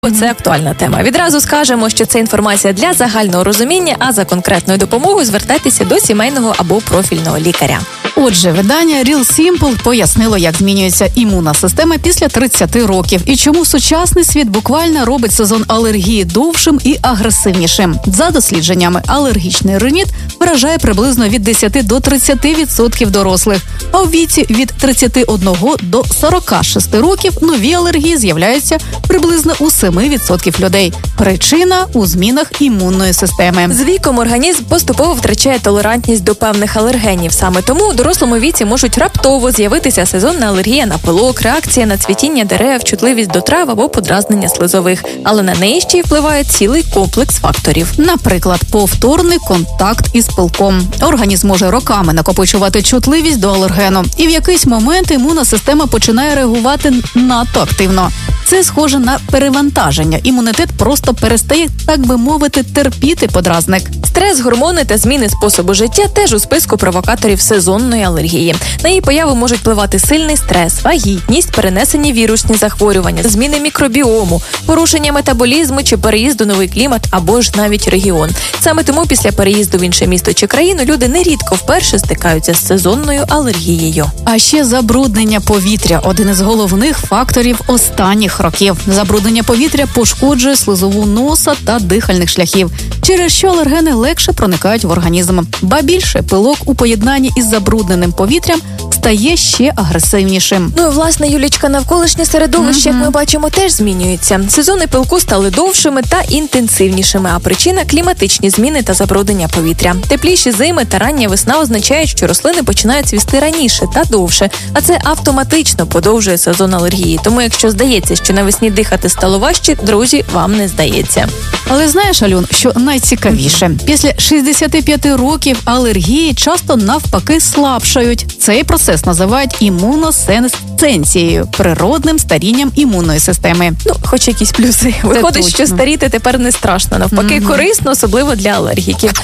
Це актуальна тема. Відразу скажемо, що це інформація для загального розуміння, а за конкретною допомогою звертайтеся до сімейного або профільного лікаря. Отже, видання Real Simple пояснило, як змінюється імунна система після 30 років і чому сучасний світ буквально робить сезон алергії довшим і агресивнішим. За дослідженнями, алергічний риніт вражає приблизно від 10 до 30% дорослих, а у віці від 31 до 46 років нові алергії з'являються приблизно у 7% людей. Причина у змінах імунної системи. З віком організм поступово втрачає толерантність до певних алергенів. Саме тому у дорослому віці можуть раптово з'явитися сезонна алергія на пилок, реакція на цвітіння дерев, чутливість до трав або подразнення слизових. Але на неї ще й впливає цілий комплекс факторів. Наприклад, повторний контакт із пилком. Організм може роками накопичувати чутливість до алергену. І в якийсь момент імунна система починає реагувати надто активно. Це схоже на перевантаження. Імунітет просто перестає, так би мовити, терпіти подразник. Стрес, гормони та зміни способу життя теж у списку провокаторів сезонної алергії. На її появу можуть впливати сильний стрес, вагітність, перенесені вірусні захворювання, зміни мікробіому, порушення метаболізму чи переїзд у новий клімат або ж навіть регіон. Саме тому після переїзду в інше місто чи країну люди нерідко вперше стикаються з сезонною алергією. А ще забруднення повітря – один із головних факторів останніх років. Забруднення повітря пошкоджує слизову носа та дихальних шляхів, через що алергени легше проникають в організм. Ба більше, пилок у поєднанні із забрудненим повітрям стає ще агресивнішим. Ну і, власне, Юлічка, навколишнє середовище, як ми бачимо, теж змінюється. Сезони пилку стали довшими та інтенсивнішими, а причина – кліматичні зміни та забруднення повітря. Тепліші зими та рання весна означають, що рослини починають цвісти раніше та довше, а це автоматично подовжує сезон алергії. Тому, якщо здається, що навесні дихати стало важче, друзі, вам не здається. Але знаєш, Альон, що найцікавіше? Після 65 років алергії часто навпаки слабшають. Цей процес називають імуносенсенцією – природним старінням імунної системи. Ну, хоч якісь плюси. Виходить, що старіти тепер не страшно, навпаки, корисно, особливо для алергіків.